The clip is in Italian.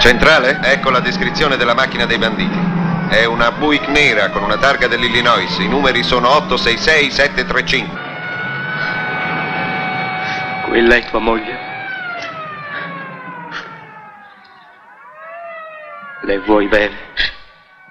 Centrale? Ecco la descrizione della macchina dei banditi. È una Buick nera con una targa dell'Illinois. I numeri sono 866735. Quella è tua moglie? Le vuoi bene?